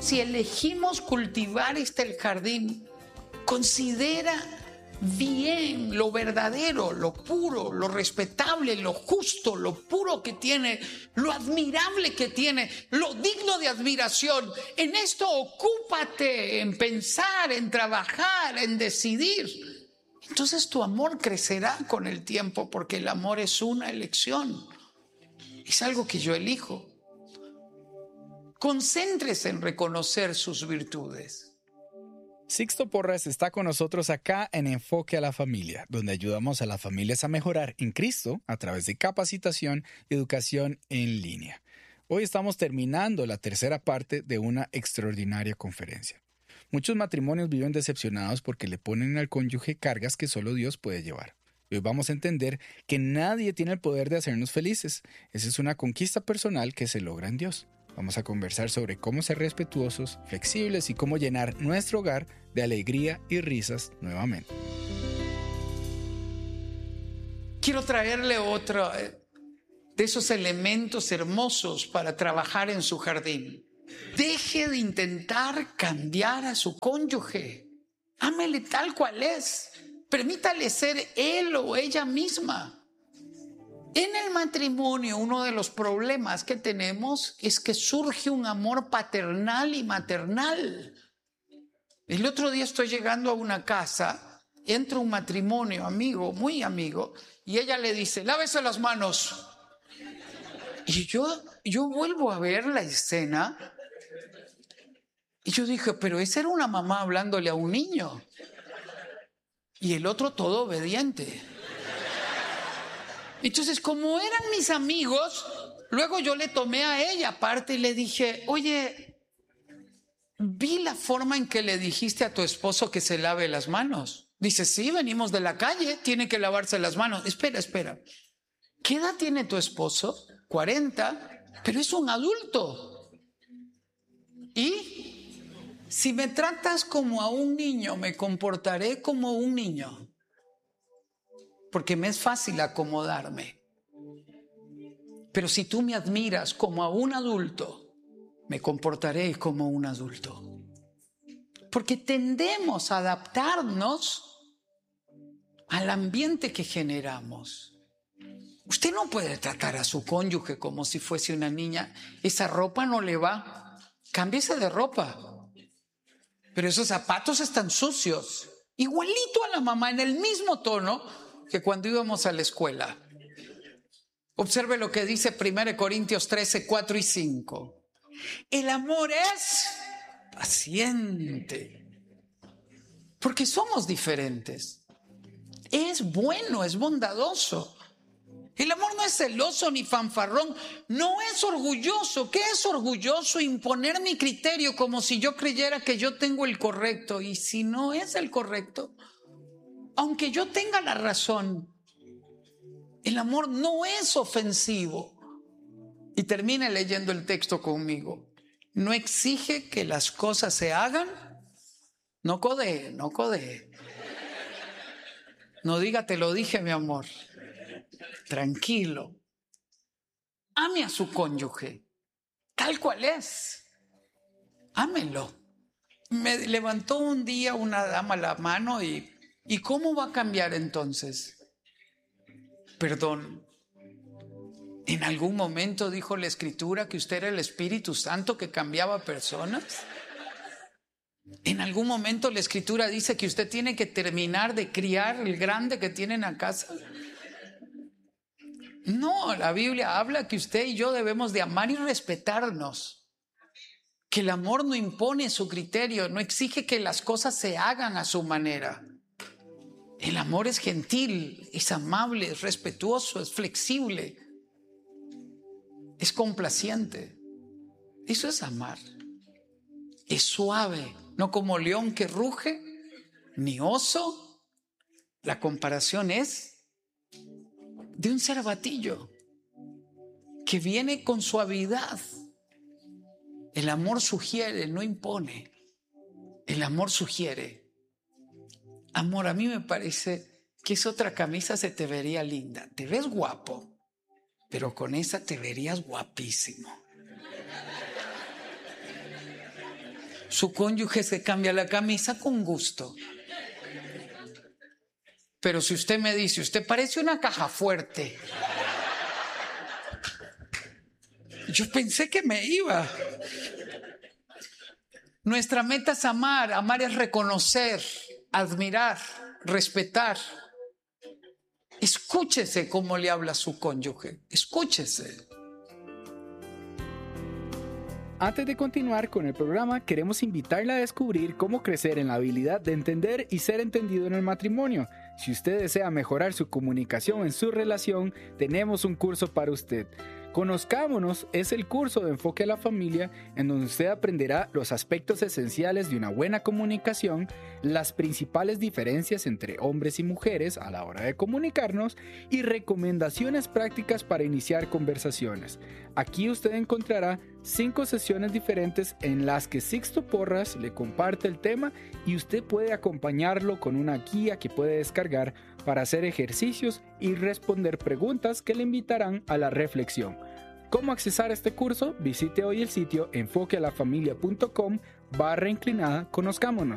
si elegimos cultivar el jardín, considera bien lo verdadero, lo puro, lo respetable, lo justo, lo puro que tiene, lo admirable que tiene, lo digno de admiración. En esto ocúpate, en pensar, en trabajar, en decidir. Entonces tu amor crecerá con el tiempo, porque el amor es una elección. Es algo que yo elijo. Concéntrese en reconocer sus virtudes. Sixto Porras está con nosotros acá en Enfoque a la Familia, donde ayudamos a las familias a mejorar en Cristo a través de capacitación y educación en línea. Hoy estamos terminando la tercera parte de una extraordinaria conferencia. Muchos matrimonios viven decepcionados porque le ponen al cónyuge cargas que solo Dios puede llevar. Hoy vamos a entender que nadie tiene el poder de hacernos felices. Esa es una conquista personal que se logra en Dios. Vamos a conversar sobre cómo ser respetuosos, flexibles y cómo llenar nuestro hogar de alegría y risas nuevamente. Quiero traerle otro de esos elementos hermosos para trabajar en su jardín. Deje de intentar cambiar a su cónyuge. Ámele tal cual es. Permítale ser él o ella misma. En el matrimonio, uno de los problemas que tenemos es que surge un amor paternal y maternal. El otro día estoy llegando a una casa, entra un matrimonio amigo, muy amigo, y ella le dice, lávese las manos. Y yo vuelvo a ver la escena y yo dije, pero esa era una mamá hablándole a un niño. Y el otro todo obediente. Entonces, como eran mis amigos, luego yo le tomé a ella aparte y le dije, oye, vi la forma en que le dijiste a tu esposo que se lave las manos. Dice, sí, venimos de la calle, tiene que lavarse las manos. Espera. ¿Qué edad tiene tu esposo? 40, pero es un adulto. Y si me tratas como a un niño, me comportaré como un niño. Porque me es fácil acomodarme. Pero si tú me admiras como a un adulto, me comportaré como un adulto. Porque tendemos a adaptarnos al ambiente que generamos. Usted no puede tratar a su cónyuge como si fuese una niña. Esa ropa no le va. Cámbiese de ropa. Pero esos zapatos están sucios. Igualito a la mamá, en el mismo tono que cuando íbamos a la escuela. Observe lo que dice 1 Corintios 13, 4 y 5. El amor es paciente, porque somos diferentes. Es bueno, es bondadoso. El amor no es celoso ni fanfarrón, no es orgulloso. ¿Qué es orgulloso? Imponer mi criterio como si yo creyera que yo tengo el correcto. Y si no es el correcto, aunque yo tenga la razón, el amor no es ofensivo. Y termine leyendo el texto conmigo. No exige que las cosas se hagan. No codee. No diga, te lo dije, mi amor. Tranquilo. Ame a su cónyuge, tal cual es. Ámelo. Me levantó un día una dama la mano ¿y cómo va a cambiar entonces? Perdón. ¿En algún momento dijo la Escritura que usted era el Espíritu Santo que cambiaba personas? ¿En algún momento la Escritura dice que usted tiene que terminar de criar el grande que tiene en la casa? No, la Biblia habla que usted y yo debemos de amar y respetarnos. Que el amor no impone su criterio, no exige que las cosas se hagan a su manera. El amor es gentil, es amable, es respetuoso, es flexible, es complaciente. Eso es amar. Es suave, no como león que ruge, ni oso. La comparación es de un cervatillo que viene con suavidad. El amor sugiere, no impone. El amor sugiere. Amor, a mí me parece que esa otra camisa se te vería linda. Te ves guapo, pero con esa te verías guapísimo. Su cónyuge se cambia la camisa con gusto. Pero si usted me dice, usted parece una caja fuerte, yo pensé que me iba. Nuestra meta es amar. Amar es reconocer, admirar, respetar. Escúchese cómo le habla a su cónyuge. Escúchese. Antes de continuar con el programa, queremos invitarle a descubrir cómo crecer en la habilidad de entender y ser entendido en el matrimonio. Si usted desea mejorar su comunicación en su relación, tenemos un curso para usted. Conozcámonos es el curso de enfoque a la familia en donde usted aprenderá los aspectos esenciales de una buena comunicación, las principales diferencias entre hombres y mujeres a la hora de comunicarnos y recomendaciones prácticas para iniciar conversaciones. Aquí usted encontrará 5 sesiones diferentes en las que Sixto Porras le comparte el tema y usted puede acompañarlo con una guía que puede descargar para hacer ejercicios y responder preguntas que le invitarán a la reflexión. ¿Cómo accesar a este curso? Visite hoy el sitio enfoquealafamilia.com/conozcámonos.